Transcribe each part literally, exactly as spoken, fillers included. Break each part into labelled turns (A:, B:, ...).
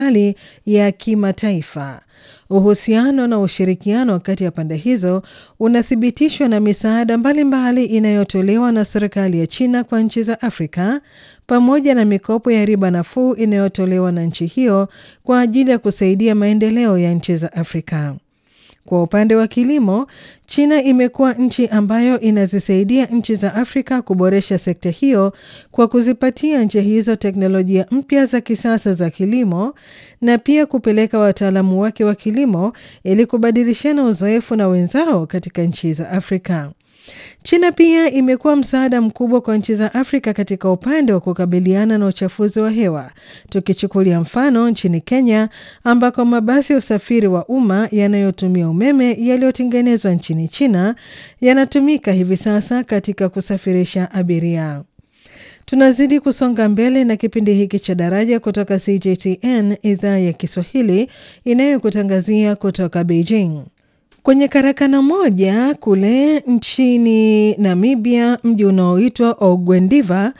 A: hali ya kimataifa. Uhusiano na ushirikiano kati ya pande hizo unathibitishwa na misaada mbalimbali inayotolewa na serikali ya China kwa nchi za Afrika, pamoja na mikopo ya riba nafuu inayotolewa na nchi hiyo kwa ajili ya kusaidia maendeleo ya nchi za Afrika. Kwa upande wa kilimo, China imekuwa nchi ambayo inazisaidia nchi za Afrika kuboresha sekta hiyo kwa kuzipatia nchi hizo teknolojia mpya za kisasa za kilimo na pia kupeleka wataalamu wake wa kilimo ili kubadilishana uzoefu na wenzao katika nchi za Afrika. China pia imekuwa msaada mkubwa kwa nchi za Afrika katika upande wa kukabiliana na uchafuzi wa hewa. Tukichukulia mfano nchini Kenya, ambako mabasi ya usafiri wa umma yanayotumia umeme yaliyotengenezwa nchini China yanatumika hivi sasa katika kusafirisha abiria. Tunazidi kusonga mbele na kipindi hiki cha Daraja kutoka C J T N idhaa ya Kiswahili inayokutangazia kutoka Beijing. Kwenye karakana moja kule nchini Namibia, mji unaoitwa Ogwendiva,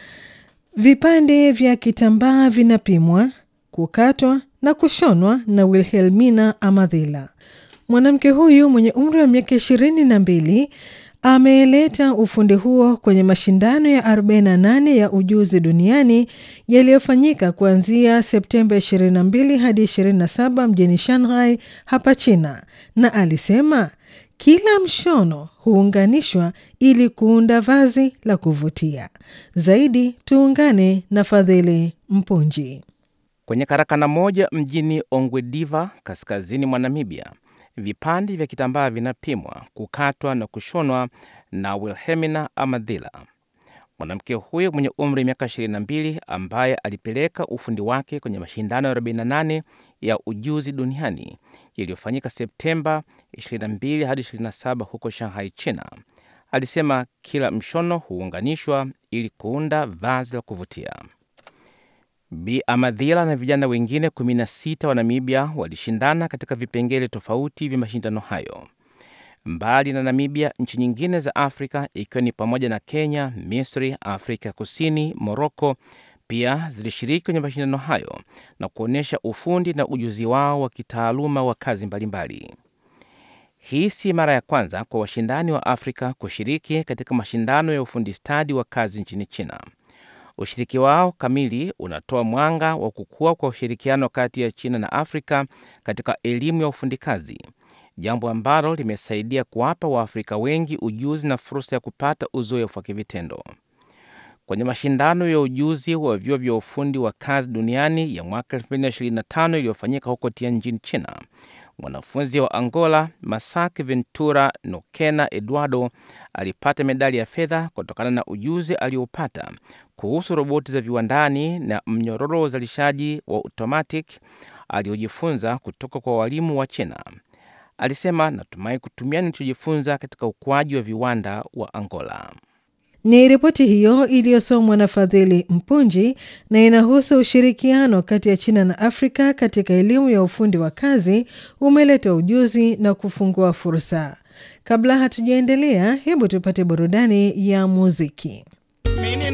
A: vipande vya kitambaa vinapimwa, kukatwa na kushonwa na Wilhelmina Amadhila. Mwanamke huyu mwenye umri wa miaka ishirini na mbili ameleta ufundi huo kwenye mashindano ya arobaini na nane ya ujuzi duniani yaliyofanyika kuanzia Septemba ishirini na mbili hadi ishirini na saba mjini Shanghai hapa China, na alisema kila mshono huunganishwa ili kuunda vazi la kuvutia. Zaidi tuungane na Fadhili Mpunji.
B: Kwenye karakana moja mjini Ongwediva, kaskazini mwa Namibia, vipande vya kitambaa vinapimwa, kukatwa na kushonwa na Wilhelmina Amadhila. Mwanamke huyo mwenye umri miaka ishirini na mbili ambaye alipeleka ufundi wake kwenye mashindano ya arobaini na nane ya ujuzi duniani yaliyofanyika Septemba ishirini na mbili hadi ishirini na saba huko Shanghai, China, alisema kila mshono huunganishwa ili kuunda vazi la kuvutia. Bi Amadhila na vijana wengine kumi na sita wa Namibia walishindana katika vipengele tofauti vya mashindano hayo. Mbali na Namibia, nchi nyingine za Afrika ikiwa ni pamoja na Kenya, Misri, Afrika Kusini, Morocco pia zilishiriki kwenye mashindano hayo na kuonesha ufundi na ujuzi wao wa kitaaluma wa kazi mbalimbali. Hii si mara ya kwanza kwa washindani wa Afrika kushiriki katika mashindano ya ufundi stadi wa kazi nchini China. Ushiriki wao kamili unatoa mwanga wa kukua kwa ushirikiano kati ya China na Afrika katika elimu ya ufundi kazi, jambo ambalo limesaidia kuwapa Waafrika wengi ujuzi na fursa ya kupata uzoefu wa kivitendo. Kwenye mashindano ya ujuzi wa vyuo vya ufundi wa kazi duniani ya mwaka elfu mbili na ishirini na tano iliyofanyika huko Tianjin, China, mwanafunzi wa Angola Masaki Ventura Nokena Eduardo alipata medali ya fedha kutokana na ujuzi aliopata kuhusu roboti za viwandani na mnyororo wa uzalishaji wa automatic aliojifunza kutoka kwa walimu wa China. Alisema, natumai kutumia nilichojifunza katika ukuaji wa viwanda wa Angola.
A: Ni ripoti hiyo iliyosomwa na Fadhili Mpunji na inahusu ushirikiano kati ya China na Afrika katika elimu ya ufundi wa kazi umeleta ujuzi na kufungua fursa. Kabla hatujaendelea, hebu tupate burudani ya muziki.